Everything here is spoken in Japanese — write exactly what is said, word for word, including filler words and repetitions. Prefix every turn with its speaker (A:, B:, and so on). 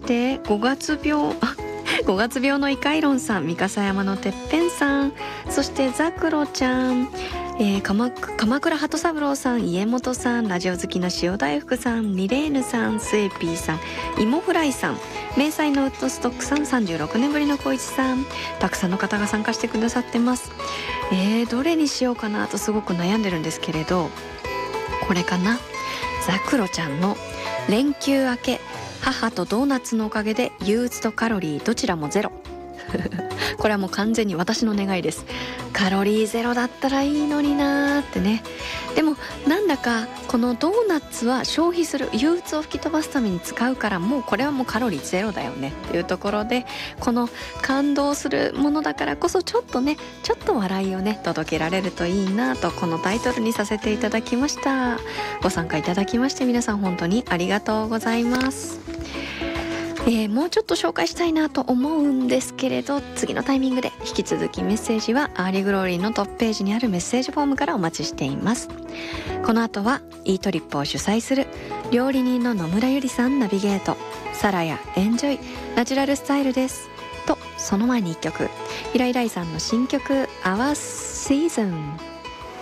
A: してごがつ病あごがつ病のイカイロンさん、三笠山のてっぺんさん、そしてザクロちゃん、えー、鎌鎌倉鳩三郎さん、家元さん、ラジオ好きの塩大福さん、ミレーヌさん、スエピーさん、イモフライさん、迷彩のウッドストックさん、さんじゅうろくねんぶりの小一さん、たくさんの方が参加してくださってます。えー、どれにしようかなとすごく悩んでるんですけれど、これかな。ザクロちゃんの連休明け母とドーナツのおかげで憂鬱とカロリーどちらもゼロこれはもう完全に私の願いです。カロリーゼロだったらいいのになーってね。でもなんだかこのドーナツは消費する憂鬱を吹き飛ばすために使うから、もうこれはもうカロリーゼロだよねっていうところで、この感動するものだからこそちょっとねちょっと笑いをね届けられるといいなと、このタイトルにさせていただきました。ご参加いただきまして皆さん本当にありがとうございます。えー、もうちょっと紹介したいなと思うんですけれど、次のタイミングで。引き続きメッセージはアーリーグローリーのトップページにあるメッセージフォームからお待ちしています。この後は E トリップを主催する料理人の野村ゆりさんナビゲート、サラヤエンジョイナチュラルスタイルですと、その前にいっきょく、平井大さんの新曲 Our Season